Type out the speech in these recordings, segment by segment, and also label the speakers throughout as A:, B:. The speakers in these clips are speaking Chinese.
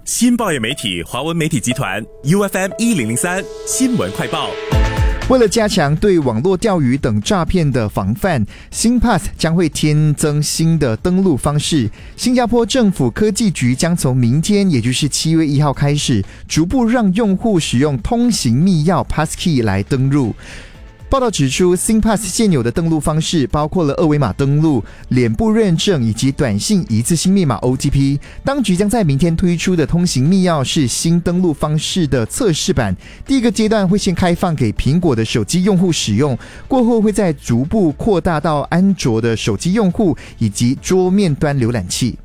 A: 新报业媒体华文媒体集团 UFM1003 新闻快报。
B: 为了加强对网络钓鱼等诈骗的防范， SingPass 将会添增新的登录方式。新加坡政府科技局将从明天，也就是7月1号开始，逐步让用户使用通行密钥 Passkey 来登入。报道指出， SingPass 现有的登录方式包括了二维码登录、脸部认证以及短信一次性密码 OTP。 当局将在明天推出的通行密钥是新登录方式的测试版，第一个阶段会先开放给苹果的手机用户使用，过后会再逐步扩大到安卓的手机用户以及桌面端浏览器。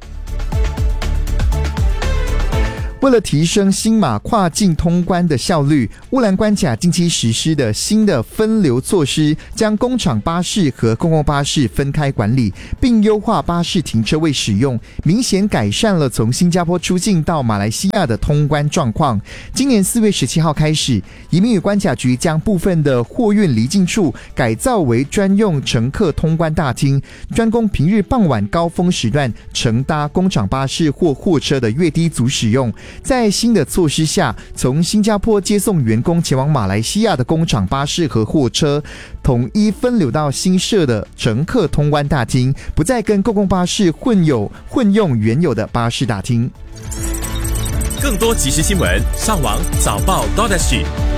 B: 为了提升新马跨境通关的效率，乌兰关卡近期实施的新的分流措施，将工厂巴士和公共巴士分开管理，并优化巴士停车位使用，明显改善了从新加坡出境到马来西亚的通关状况。今年4月17号开始，移民与关卡局将部分的货运离境处改造为专用乘客通关大厅，专供平日傍晚高峰时段乘搭工厂巴士或货车的越低族使用。在新的措施下，从新加坡接送员工前往马来西亚的工厂巴士和货车，统一分流到新设的乘客通关大厅，不再跟公共巴士混用原有的巴士大厅。
A: 更多即时新闻，上网早报.SG。